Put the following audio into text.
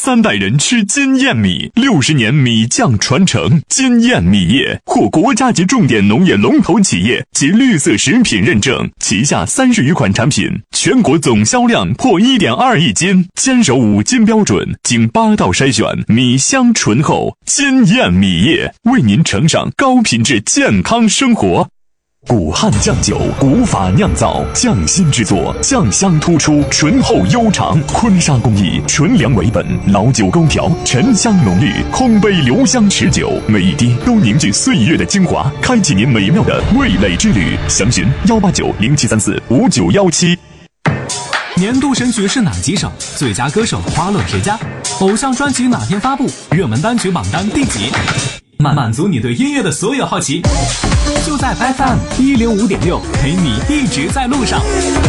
3代人吃金燕米，60年米酱传承。金燕米业获国家级重点农业龙头企业及绿色食品认证，旗下30余款产品，全国总销量破1.2亿斤，坚守5金标准，经8道筛选，米香醇厚。金燕米业为您呈上高品质健康生活。古汉酱酒，古法酿造，匠心制作，酱香突出，醇厚悠长。坤沙工艺，纯粮为本，老酒勾调，沉香浓郁，烘焙留香持久，每一滴都凝聚岁月的精华，开启您美妙的味蕾之旅。详询18907345917。 年度神曲是哪几首？最佳歌手花落谁家？偶像专辑哪天发布？热门单曲榜单第几？满足你对音乐的所有好奇，就在 FM105.6，陪你一直在路上。